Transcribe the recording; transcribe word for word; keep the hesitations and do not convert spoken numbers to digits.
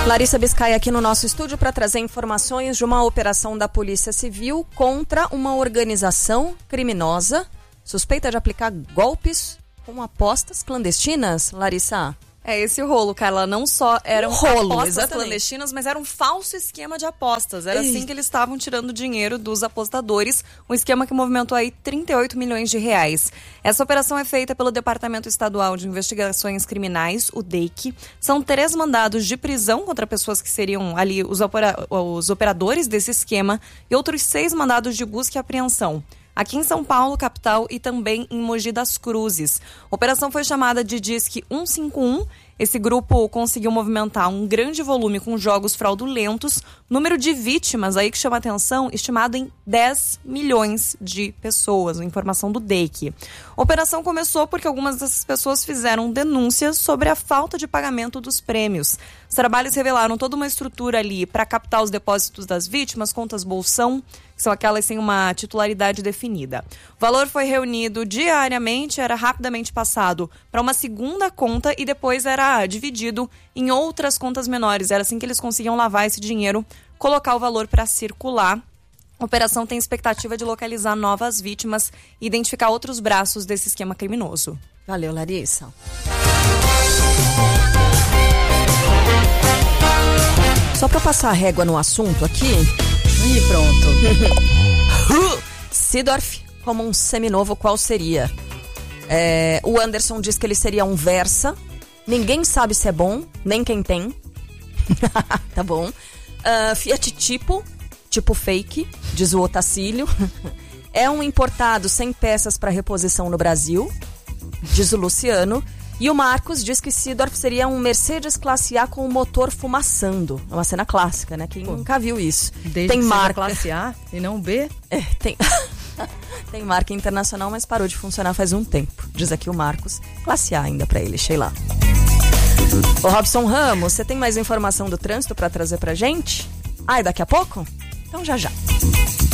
Larissa Biscay aqui no nosso estúdio para trazer informações de uma operação da Polícia Civil contra uma organização criminosa suspeita de aplicar golpes com apostas clandestinas. Larissa? É esse o rolo, Carla. Não só eram um rolo, apostas exatamente. clandestinas, mas era um falso esquema de apostas. Era Ei. assim que eles estavam tirando dinheiro dos apostadores. Um esquema que movimentou aí trinta e oito milhões de reais. Essa operação é feita pelo Departamento Estadual de Investigações Criminais, o D E I C. São três mandados de prisão contra pessoas que seriam ali os, opera- os operadores desse esquema e outros seis mandados de busca e apreensão. Aqui em São Paulo, capital, e também em Mogi das Cruzes. A operação foi chamada de Disque cento e cinquenta e um. Esse grupo conseguiu movimentar um grande volume com jogos fraudulentos. Número de vítimas aí que chama atenção, estimado em dez milhões de pessoas. Informação do D E I C. A operação começou porque algumas dessas pessoas fizeram denúncias sobre a falta de pagamento dos prêmios. Os trabalhos revelaram toda uma estrutura ali para captar os depósitos das vítimas, contas bolsão, que são aquelas sem uma titularidade definida. O valor foi reunido diariamente, era rapidamente passado para uma segunda conta e depois era dividido em outras contas menores. Era assim que eles conseguiam lavar esse dinheiro, colocar o valor para circular. A operação tem expectativa de localizar novas vítimas e identificar outros braços desse esquema criminoso. Valeu, Larissa. Só para passar a régua no assunto aqui. E pronto. Seedorf como um seminovo, qual seria? É, o Anderson diz que ele seria um Versa. Ninguém sabe se é bom, nem quem tem. Tá bom. Uh, Fiat Tipo, tipo fake, diz o Otacílio. É um importado sem peças para reposição no Brasil, diz o Luciano. E o Marcos diz que Seedorf seria um Mercedes classe A com o motor fumaçando. É uma cena clássica, né? Quem Pô, nunca viu isso. Desde tem que marca classe A e não B? É, tem... tem marca internacional, mas parou de funcionar faz um tempo. Diz aqui o Marcos. Classe A ainda pra ele, Sheila. Ô Robson Ramos, você tem mais informação do trânsito pra trazer pra gente? Ah, é daqui a pouco? Então já já.